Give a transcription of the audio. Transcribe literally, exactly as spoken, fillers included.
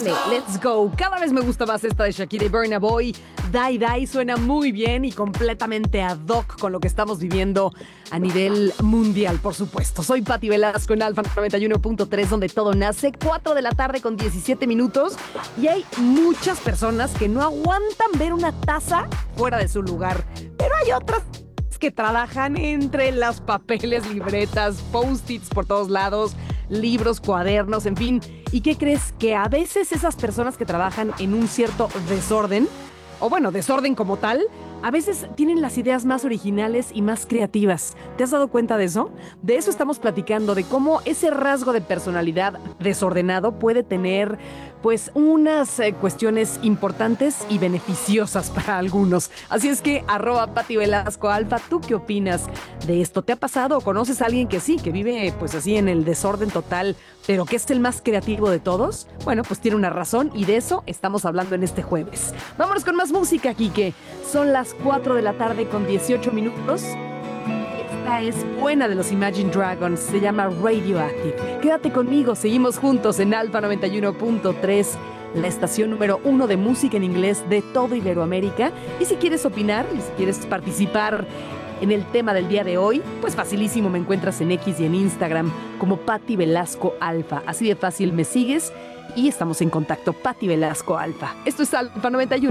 Dale, let's go. Cada vez me gusta más esta de Shakira y Burna Boy. Die Die suena muy bien y completamente ad hoc con lo que estamos viviendo a nivel mundial, por supuesto. Soy Pati Velasco en Alfa noventa y uno punto tres, donde todo nace. cuatro de la tarde con diecisiete minutos. Y hay muchas personas que no aguantan ver una taza fuera de su lugar. Pero hay otras que trabajan entre las papeles, libretas, post-its por todos lados, libros, cuadernos, en fin. ¿Y qué crees? Que a veces esas personas que trabajan en un cierto desorden, o bueno, desorden como tal, a veces tienen las ideas más originales y más creativas. ¿Te has dado cuenta de eso? De eso estamos platicando, de cómo ese rasgo de personalidad desordenado puede tener, pues, unas eh, cuestiones importantes y beneficiosas para algunos. Así es que, arroba Pati Velasco Alfa, ¿tú qué opinas de esto? ¿Te ha pasado o conoces a alguien que sí, que vive, pues, así en el desorden total, pero que es el más creativo de todos? Bueno, pues tiene una razón y de eso estamos hablando en este jueves. Vámonos con más música, Quique. Son las cuatro de la tarde con dieciocho minutos. Esta es buena, de los Imagine Dragons. Se llama Radioactive. Quédate conmigo, seguimos juntos en Alfa noventa y uno punto tres, la estación número uno de música en inglés de todo Iberoamérica. Y si quieres opinar y si quieres participar en el tema del día de hoy, pues facilísimo, me encuentras en X y en Instagram como Pati Velasco Alfa. Así de fácil me sigues y estamos en contacto. Pati Velasco Alfa. Esto es Alfa noventa y uno.